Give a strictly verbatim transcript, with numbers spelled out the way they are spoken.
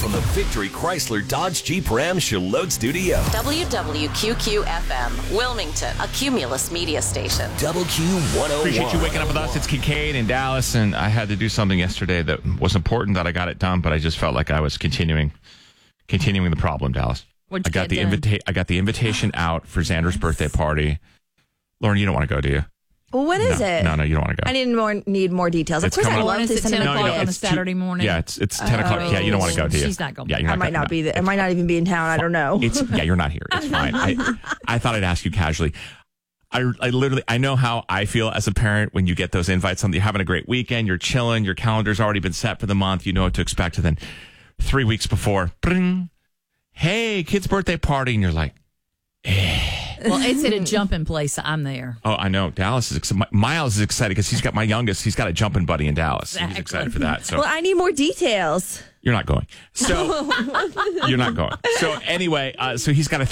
from the Victory Chrysler Dodge Jeep Ram Charlotte Studio. W W Q Q F M, Wilmington, a Cumulus media station. W Q one oh one. Appreciate you waking up with us. It's Kincaid in Dallas, and I had to do something yesterday that was important that I got it done, but I just felt like I was continuing continuing the problem, Dallas. What'd I you got get the done? invita- I got the invitation out for Xander's birthday party. Lauren, you don't want to go, do you? Well, when is no, it? No, no, you don't want to go. I need more need more details. It's of course, I coming love up- to It's at send ten him No, a no, o'clock call. on a it's too- Saturday morning. Yeah, it's it's ten o'clock. Yeah, you don't want to go, do you? She's not going. Yeah, you're I not might go- not be no. there. I might not even be in town. I don't know. It's yeah, you're not here. It's fine. I I thought I'd ask you casually. I, I literally I know how I feel as a parent when you get those invites. Something you're having a great weekend, you're chilling, your calendar's already been set for the month. You know what to expect, and then three weeks before, bring, hey, kid's birthday party, and you're like, eh. Well, it's at a jumping place. I'm there. Oh, I know. Dallas is excited. Miles is excited because he's got my youngest. He's got a jumping buddy in Dallas. Exactly. He's excited for that. So Well, I need more details. you're not going. So you're not going. So anyway, uh, so he's got a